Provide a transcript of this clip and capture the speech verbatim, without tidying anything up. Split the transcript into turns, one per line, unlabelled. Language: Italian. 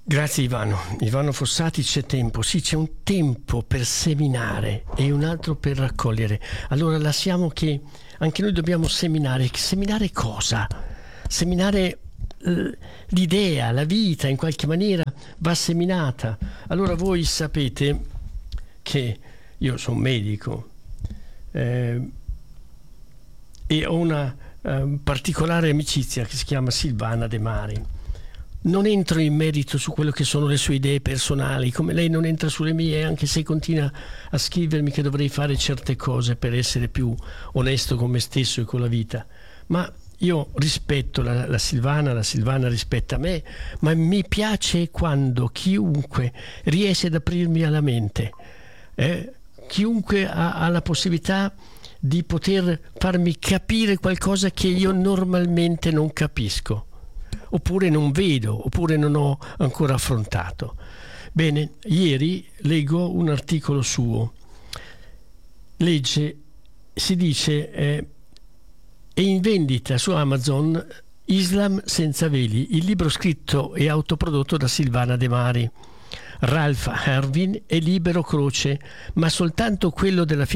Grazie Ivano. Ivano Fossati, c'è tempo. Sì, c'è un tempo per seminare e un altro per raccogliere. Allora lasciamo che anche noi dobbiamo seminare. Seminare cosa? Seminare eh, l'idea, la vita in qualche maniera va seminata. Allora voi sapete che io sono medico eh, e ho una eh, particolare amicizia che si chiama Silvana De Mari. Non entro in merito su quello che sono le sue idee personali, come lei non entra sulle mie, anche se continua a scrivermi che dovrei fare certe cose per essere più onesto con me stesso e con la vita. Ma io rispetto la, la Silvana, la Silvana rispetta me, ma mi piace quando chiunque riesce ad aprirmi alla mente, eh? chiunque ha, ha la possibilità di poter farmi capire qualcosa che io normalmente non capisco, oppure non vedo, oppure non ho ancora affrontato. Bene, ieri leggo un articolo suo. Legge, si dice, eh, è in vendita su Amazon Islam senza veli, il libro scritto e autoprodotto da Silvana De Mari. Ralph Ervin è libero croce, ma soltanto quello della